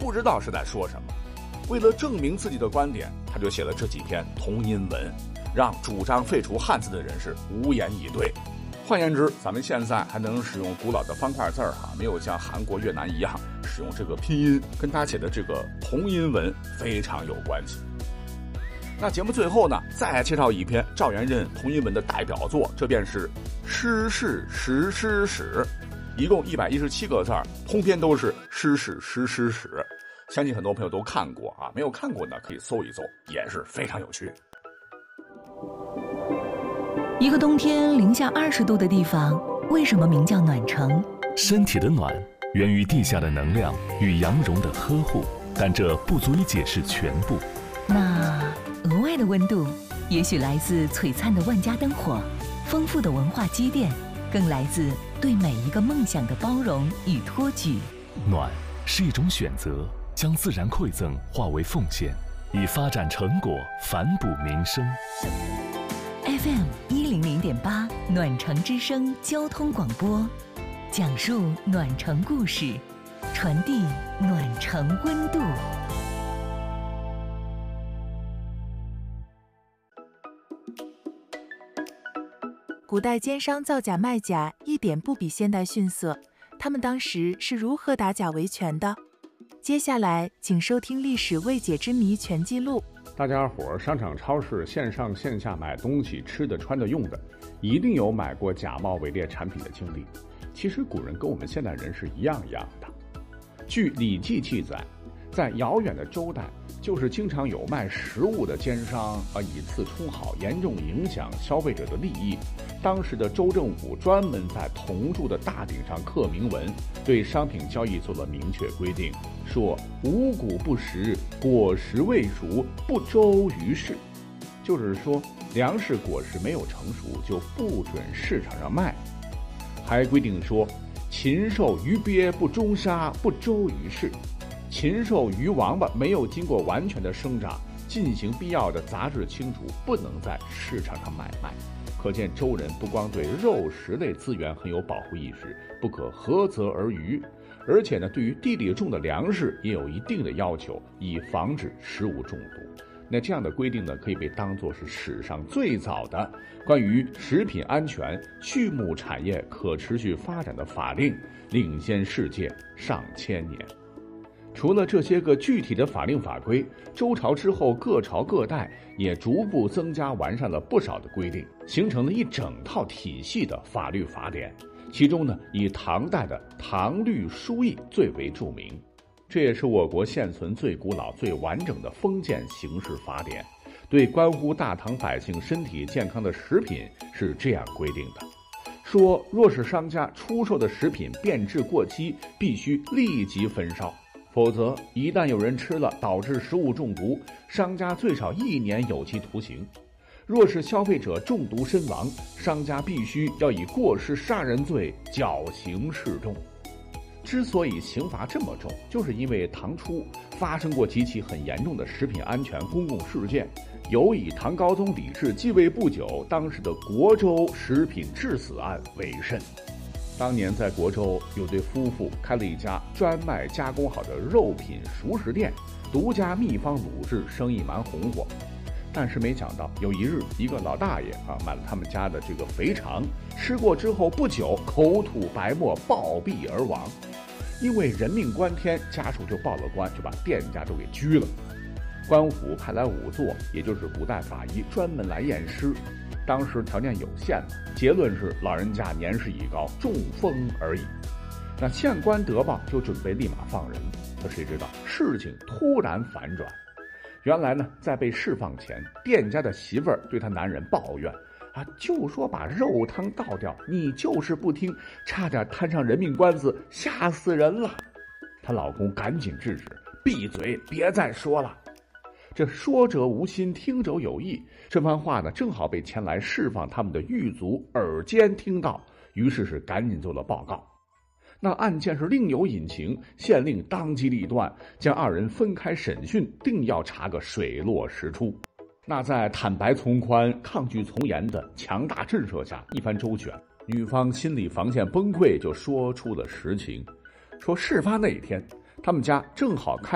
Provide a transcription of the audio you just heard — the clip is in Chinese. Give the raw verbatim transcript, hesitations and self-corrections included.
不知道是在说什么。为了证明自己的观点，他就写了这几篇同音文，让主张废除汉字的人士无言以对。换言之，咱们现在还能使用古老的方块字儿哈，没有像韩国、越南一样使用这个拼音，跟他写的这个同音文非常有关系。那节目最后呢，再介绍一篇赵元任同音文的代表作，这便是《诗事实诗史》，一共一百一十七个字儿，通篇都是诗事实诗史。相信很多朋友都看过啊，没有看过呢，可以搜一搜，也是非常有趣。 一个冬天零下二十度的地方，为什么名叫暖城？ 身体的暖源于地下的能量与阳绒的呵护，但这不足以解释全部。 那额外的温度，也许来自璀璨的万家灯火，丰富的文化积淀，更来自对每一个梦想的包容与托举。 暖是一种选择，将自然馈赠化为奉献，以发展成果反哺民生。 F M 一零零点八暖城之声交通广播，讲述暖城故事，传递暖城温度。 古代奸商造假卖假一点不比现代逊色，他们当时是如何打假维权的？接下来请收听历史未解之谜全记录。 大家伙儿商场超市线上线下买东西吃的穿的用的，一定有买过假冒伪劣产品的经历。其实古人跟我们现代人是一样一样的。据《礼记》记载，在遥远的周代，就是经常有卖食物的奸商啊，以次充好，严重影响消费者的利益。当时的周政府专门在铜铸的大鼎上刻铭文，对商品交易做了明确规定，说五谷不食，果实未熟，不周于市。就是说，粮食果实没有成熟，就不准市场上卖。还规定说，禽兽鱼鳖不中杀，不周于市。禽兽鱼王八没有经过完全的生长，进行必要的杂质清除，不能在市场上买卖。可见周人不光对肉食类资源很有保护意识，不可涸泽而渔，而且呢，对于地里种的粮食也有一定的要求，以防止食物中毒。那这样的规定呢，可以被当作是史上最早的关于食品安全、畜牧产业可持续发展的法令，领先世界上千年。除了这些个具体的法令法规，周朝之后各朝各代也逐步增加完善了不少的规定，形成了一整套体系的法律法典。其中呢，以唐代的《唐律疏议》最为著名，这也是我国现存最古老、最完整的封建刑事法典。对关乎大唐百姓身体健康的食品是这样规定的：说，若是商家出售的食品变质过期，必须立即焚烧。否则，一旦有人吃了导致食物中毒，商家最少一年有期徒刑。若是消费者中毒身亡，商家必须要以过失杀人罪绞刑示众。之所以刑罚这么重，就是因为唐初发生过几起很严重的食品安全公共事件，尤以唐高宗李治继位不久当时的国州食品致死案为甚。当年在国州，有对夫妇开了一家专卖加工好的肉品熟食店，独家秘方卤制，生意蛮红火。但是没想到，有一日，一个老大爷啊买了他们家的这个肥肠，吃过之后不久口吐白沫，暴毙而亡。因为人命关天，家属就报了官，就把店家都给拘了。官府派来仵作，也就是古代法医，专门来验尸。当时条件有限嘛，结论是老人家年事已高，中风而已。那县官得报，就准备立马放人。可谁知道事情突然反转。原来呢，在被释放前，店家的媳妇儿对他男人抱怨啊，就说把肉汤倒掉，你就是不听，差点摊上人命官司，吓死人了。她老公赶紧制止，闭嘴，别再说了。这说者无心，听者有意，这番话呢，正好被前来释放他们的狱卒耳尖听到，于是是赶紧做了报告。那案件是另有隐情，县令当机立断，将二人分开审讯，定要查个水落石出。那在坦白从宽、抗拒从严的强大震慑下，一番周旋，女方心理防线崩溃，就说出了实情。说事发那一天，他们家正好开